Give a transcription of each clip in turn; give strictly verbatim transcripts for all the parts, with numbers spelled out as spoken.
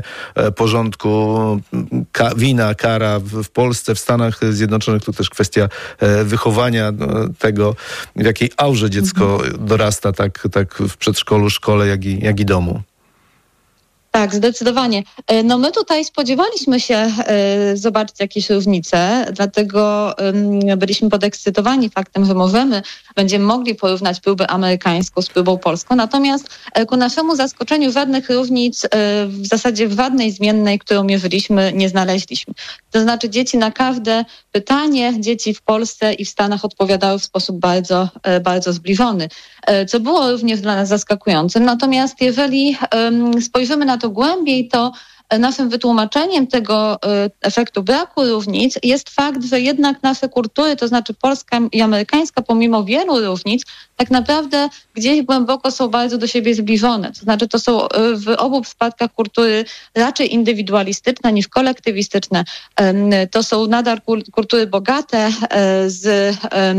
porządku, ka- wina, kara w, w Polsce, w Stanach Zjednoczonych, to też kwestia wychowania tego, w jakiej aurze dziecko mhm. dorasta, tak, tak w przedszkolu, szkole, jak i, jak i domu. Tak, zdecydowanie. No my tutaj spodziewaliśmy się y, zobaczyć jakieś różnice, dlatego y, byliśmy podekscytowani faktem, że możemy, będziemy mogli porównać próbę amerykańską z próbą polską. Natomiast y, ku naszemu zaskoczeniu żadnych różnic y, w zasadzie w żadnej zmiennej, którą mierzyliśmy, nie znaleźliśmy. To znaczy dzieci na każde pytanie, dzieci w Polsce i w Stanach odpowiadały w sposób bardzo, y, bardzo zbliżony, y, co było również dla nas zaskakującym. Natomiast jeżeli y, spojrzymy na to głębiej, to naszym wytłumaczeniem tego efektu braku różnic jest fakt, że jednak nasze kultury, to znaczy polska i amerykańska, pomimo wielu różnic, tak naprawdę gdzieś głęboko są bardzo do siebie zbliżone. To znaczy to są w obu przypadkach kultury raczej indywidualistyczne niż kolektywistyczne. To są nadal kultury bogate z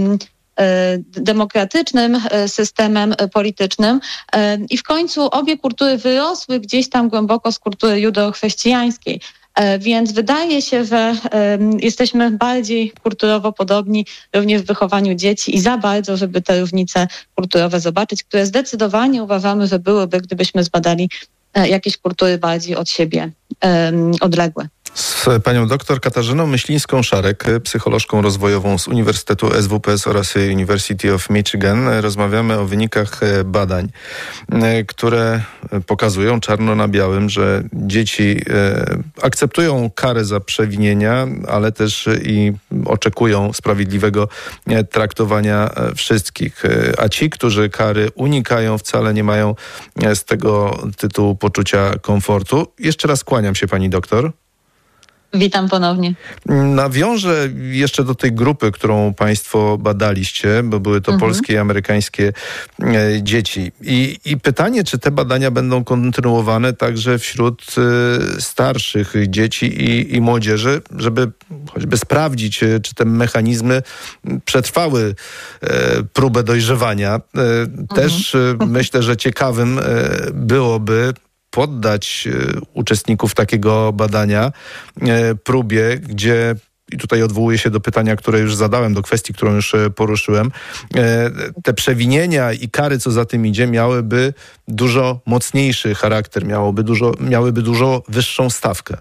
demokratycznym systemem politycznym i w końcu obie kultury wyrosły gdzieś tam głęboko z kultury judeo-chrześcijańskiej. Więc wydaje się, że jesteśmy bardziej kulturowo podobni również w wychowaniu dzieci i za bardzo, żeby te różnice kulturowe zobaczyć, które zdecydowanie uważamy, że byłyby, gdybyśmy zbadali jakieś kultury bardziej od siebie odległe. Z panią doktor Katarzyną Myślińską-Szarek, psycholożką rozwojową z Uniwersytetu S W P S oraz University of Michigan, rozmawiamy o wynikach badań, które pokazują czarno na białym, że dzieci akceptują karę za przewinienia, ale też i oczekują sprawiedliwego traktowania wszystkich. A ci, którzy kary unikają, wcale nie mają z tego tytułu poczucia komfortu. Jeszcze raz kłaniam się pani doktor. Witam ponownie. Nawiążę jeszcze do tej grupy, którą państwo badaliście, bo były to mhm. polskie i amerykańskie e, dzieci. I, I pytanie, czy te badania będą kontynuowane także wśród e, starszych dzieci i, i młodzieży, żeby choćby sprawdzić, e, czy te mechanizmy przetrwały e, próbę dojrzewania. E, mhm. Też e, myślę, że ciekawym e, byłoby poddać uczestników takiego badania próbie, gdzie, i tutaj odwołuję się do pytania, które już zadałem, do kwestii, którą już poruszyłem, te przewinienia i kary, co za tym idzie, miałyby dużo mocniejszy charakter, miałoby dużo, miałyby dużo wyższą stawkę.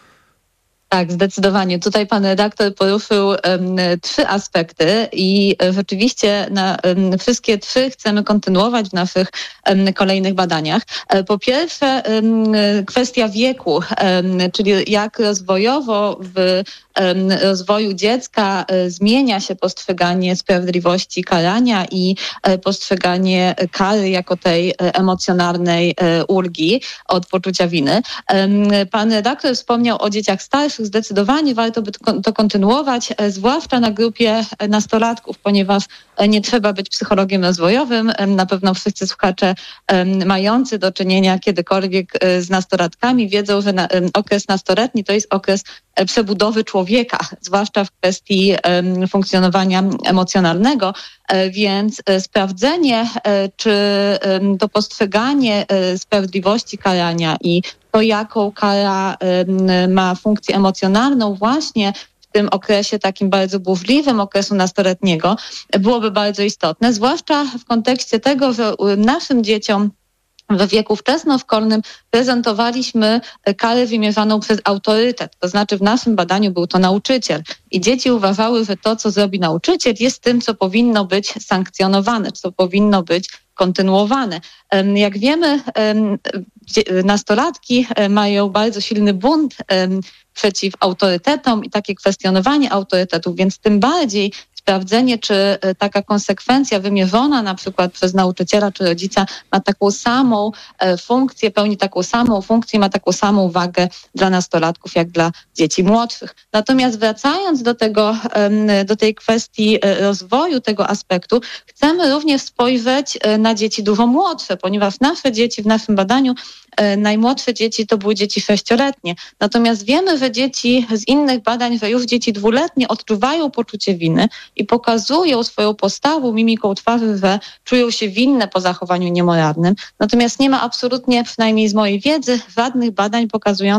Tak, zdecydowanie. Tutaj pan redaktor poruszył um, trzy aspekty i rzeczywiście na um, wszystkie trzy chcemy kontynuować w naszych um, kolejnych badaniach. Po pierwsze, um, kwestia wieku, um, czyli jak rozwojowo w um, rozwoju dziecka um, zmienia się postrzeganie sprawiedliwości karania i um, postrzeganie kary jako tej um, emocjonalnej um, ulgi od poczucia winy. Um, pan redaktor wspomniał o dzieciach starszych. Zdecydowanie warto by to kontynuować, zwłaszcza na grupie nastolatków, ponieważ nie trzeba być psychologiem rozwojowym. Na pewno wszyscy słuchacze mający do czynienia kiedykolwiek z nastolatkami wiedzą, że okres nastoletni to jest okres przebudowy człowieka, zwłaszcza w kwestii funkcjonowania emocjonalnego, więc sprawdzenie, czy to postrzeganie sprawiedliwości karania i to, jaką kara ma funkcję emocjonalną właśnie w tym okresie takim bardzo burzliwym okresu nastoletniego, byłoby bardzo istotne, zwłaszcza w kontekście tego, że naszym dzieciom w wieku wczesnoszkolnym prezentowaliśmy karę wymierzaną przez autorytet. To znaczy w naszym badaniu był to nauczyciel. I dzieci uważały, że to, co zrobi nauczyciel, jest tym, co powinno być sankcjonowane, co powinno być kontynuowane. Jak wiemy, nastolatki mają bardzo silny bunt przeciw autorytetom i takie kwestionowanie autorytetów, więc tym bardziej sprawdzenie, czy taka konsekwencja wymierzona na przykład przez nauczyciela czy rodzica ma taką samą funkcję, pełni taką samą funkcję, ma taką samą wagę dla nastolatków, jak dla dzieci młodszych. Natomiast wracając do tego, do tej kwestii rozwoju tego aspektu, chcemy również spojrzeć na dzieci dużo młodsze, ponieważ nasze dzieci w naszym badaniu, najmłodsze dzieci to były dzieci sześcioletnie. Natomiast wiemy, że dzieci z innych badań, że już dzieci dwuletnie odczuwają poczucie winy i pokazują swoją postawą, mimiką twarzy, że czują się winne po zachowaniu niemoralnym. Natomiast nie ma absolutnie, przynajmniej z mojej wiedzy, żadnych badań pokazujących,